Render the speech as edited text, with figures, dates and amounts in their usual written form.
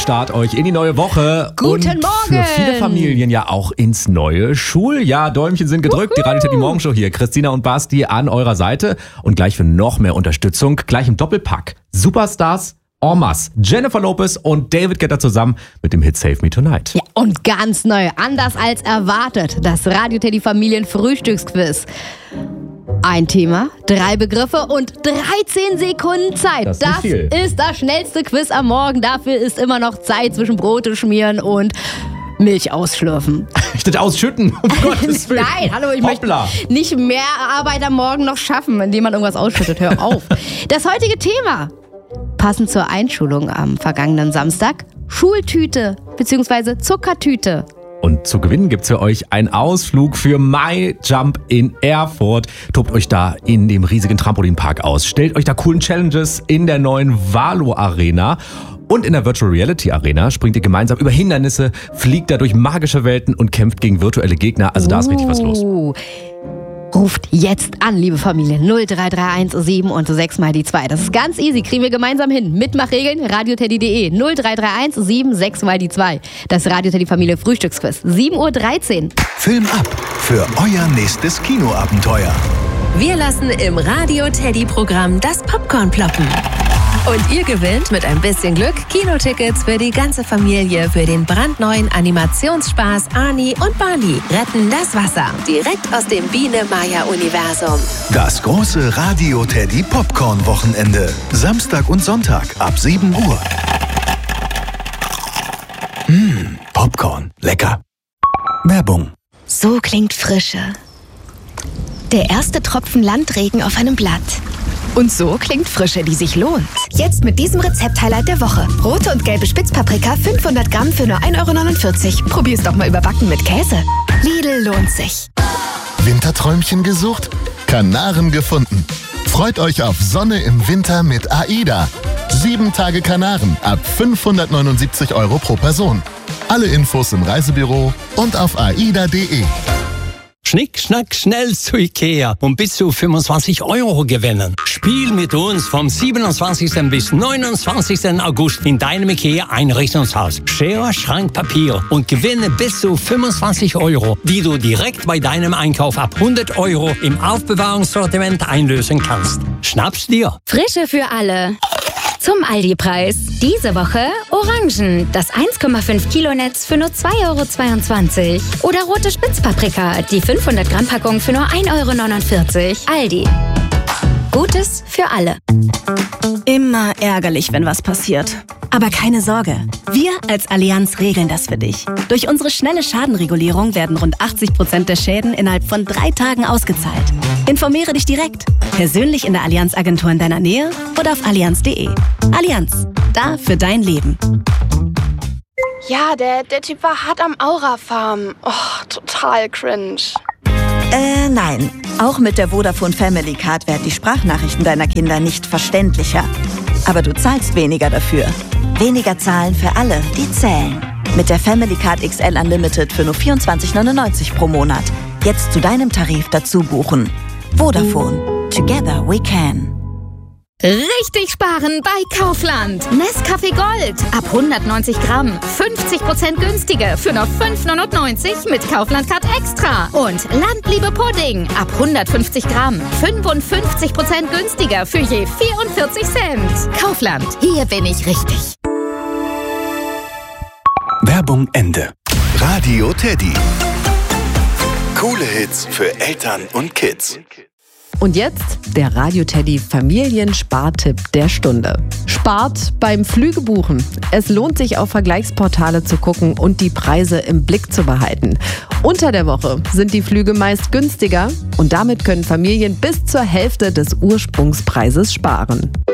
Start euch in die neue Woche. Guten und Morgen. Für viele Familien ja auch ins neue Schuljahr. Däumchen sind gedrückt. Die Radio Teddy Morgenshow hier. Christina und Basti an eurer Seite. Und gleich für noch mehr Unterstützung, gleich im Doppelpack. Superstars en masse. Jennifer Lopez und David Guetta zusammen mit dem Hit Save Me Tonight. Ja, und ganz neu, anders als erwartet, das Radio Teddy Familien Frühstücksquiz. Ein Thema, 3 Begriffe und 13 Sekunden Zeit. Das Das ist das schnellste Quiz am Morgen. Dafür ist immer noch Zeit zwischen Brote schmieren und Milch ausschlürfen. Ich dachte ausschütten, um Gottes Willen. Nein, hallo, ich Hoppla. möchte nicht mehr Arbeit am Morgen noch schaffen, indem man irgendwas ausschüttet. Hör auf. Das heutige Thema, passend zur Einschulung am vergangenen Samstag, Schultüte bzw. Zuckertüte. Und zu gewinnen gibt's für euch einen Ausflug für My Jump in Erfurt. Tobt euch da in dem riesigen Trampolinpark aus. Stellt euch da coolen Challenges in der neuen Valo Arena. Und in der Virtual Reality Arena springt ihr gemeinsam über Hindernisse, fliegt da durch magische Welten und kämpft gegen virtuelle Gegner. Also da ist richtig was los. Ruft jetzt an, liebe Familie. 0331 7 und 6 mal die 2. Das ist ganz easy, kriegen wir gemeinsam hin. Mitmachregeln, radioteddy.de. 0331 7 6 mal die 2. Das Radio Teddy Familie Frühstücksquiz. 7:13 Uhr. Film ab für euer nächstes Kinoabenteuer. Wir lassen im Radio Teddy Programm das Popcorn ploppen. Und ihr gewinnt mit ein bisschen Glück Kinotickets für die ganze Familie für den brandneuen Animationsspaß Ani und Barney retten das Wasser. Direkt aus dem Biene-Maya-Universum. Das große Radio Teddy Popcorn Wochenende. Samstag und Sonntag ab 7 Uhr. Popcorn. Lecker. Werbung. So klingt Frische. Der erste Tropfen Landregen auf einem Blatt. Und so klingt Frische, die sich lohnt. Jetzt mit diesem Rezept-Highlight der Woche. Rote und gelbe Spitzpaprika, 500 Gramm für nur 1,49 €. Probier's doch mal überbacken mit Käse. Lidl lohnt sich. Winterträumchen gesucht? Kanaren gefunden. Freut euch auf Sonne im Winter mit AIDA. 7 Tage Kanaren ab 579 € pro Person. Alle Infos im Reisebüro und auf aida.de. Schnick, schnack, schnell zu Ikea und bis zu 25 € gewinnen. Spiel mit uns vom 27. bis 29. August in deinem Ikea-Einrichtungshaus. Schere, Schrank, Papier und gewinne bis zu 25 €, die du direkt bei deinem Einkauf ab 100 € im Aufbewahrungssortiment einlösen kannst. Schnapp's dir! Frische für alle. Zum Aldi-Preis. Diese Woche Orangen, das 1,5 Kilo Netz für nur 2,22 €. Oder rote Spitzpaprika, die 500 Gramm Packung für nur 1,49 €. Aldi. Gutes für alle. Immer ärgerlich, wenn was passiert. Aber keine Sorge, wir als Allianz regeln das für dich. Durch unsere schnelle Schadenregulierung werden rund 80% der Schäden innerhalb von 3 Tagen ausgezahlt. Informiere dich direkt, persönlich in der Allianz-Agentur in deiner Nähe oder auf allianz.de. Allianz, da für dein Leben. Ja, der Typ war hart am Aura-Farm. Oh, total cringe. Nein. Auch mit der Vodafone Family Card werden die Sprachnachrichten deiner Kinder nicht verständlicher. Aber du zahlst weniger dafür. Weniger zahlen für alle, die zählen. Mit der Family Card XL Unlimited für nur 24,99 € pro Monat. Jetzt zu deinem Tarif dazu buchen. Vodafone. Together we can. Richtig sparen bei Kaufland. Nescafé Gold ab 190 Gramm. 50% günstiger für nur 5,99 € mit Kaufland Card Extra. Und Landliebe Pudding ab 150 Gramm. 55% günstiger für je 44 Cent. Kaufland, hier bin ich richtig. Werbung Ende. Radio Teddy. Coole Hits für Eltern und Kids. Und jetzt der Radio Teddy Familienspartipp der Stunde. Spart beim Flügebuchen. Es lohnt sich, auf Vergleichsportale zu gucken und die Preise im Blick zu behalten. Unter der Woche sind die Flüge meist günstiger und damit können Familien bis zur Hälfte des Ursprungspreises sparen.